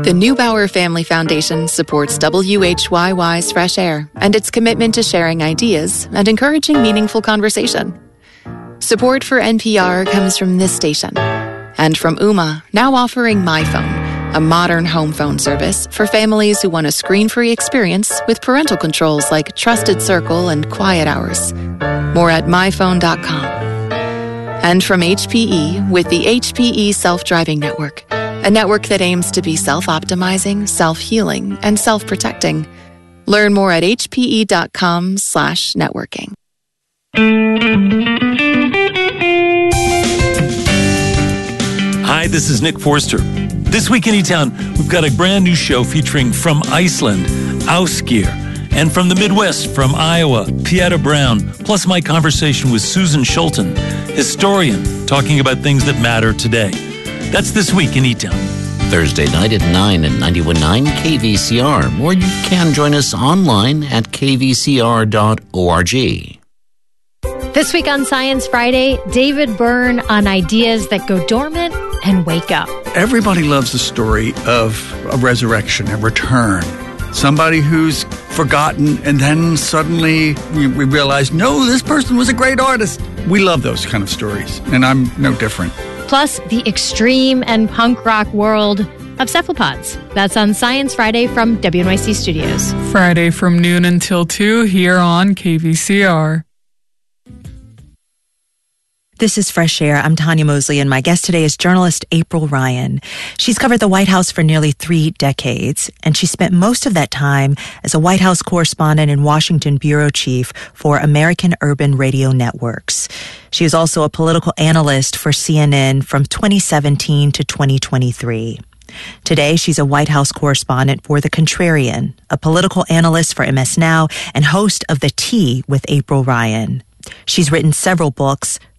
The Neubauer Family Foundation supports WHYY's Fresh Air and its commitment to sharing ideas and encouraging meaningful conversation. Support for NPR comes from this station and from Ooma, now offering MyPhone, a modern home phone service for families who want a screen-free experience with parental controls like Trusted Circle and Quiet Hours. More at myphone.com. And from HPE with the HPE Self-Driving Network, a network that aims to be self-optimizing, self-healing, and self-protecting. Learn more at hpe.com/networking. Hi, this is Nick Forster. This week in E-Town, we've got a brand new show featuring from Iceland, Ásgeir, and from the Midwest, from Iowa, Pieta Brown, plus my conversation with Susan Schulten, historian, talking about things that matter today. That's this week in E-Town. Thursday night at 9 and 91.9 KVCR, or you can join us online at kvcr.org. This week on Science Friday, David Byrne on ideas that go dormant and wake up. Everybody loves the story of a resurrection, a return. Somebody who's forgotten, and then suddenly we realize, no, this person was a great artist. We love those kind of stories, and I'm no different. Plus, the extreme and punk rock world of cephalopods. That's on Science Friday from WNYC Studios. Friday from noon until 2 here on KVCR. This is Fresh Air. I'm Tanya Mosley, and my guest today is journalist April Ryan. She's covered the White House for nearly 3 decades, and she spent most of that time as a White House correspondent and Washington bureau chief for American Urban Radio Networks. She was also a political analyst for CNN from 2017 to 2023. Today, she's a White House correspondent for The Contrarian, a political analyst for MS Now, and host of The Tea with April Ryan. She's written several books,